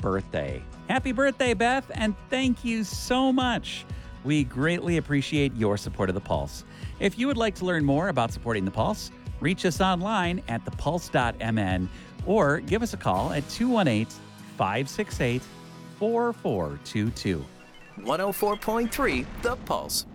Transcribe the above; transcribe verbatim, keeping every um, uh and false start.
birthday. Happy birthday, Beth, and thank you so much. We greatly appreciate your support of The Pulse. If you would like to learn more about supporting The Pulse, reach us online at the pulse dot m n or give us a call at two one eight, five six eight, four four two two. one oh four point three The Pulse.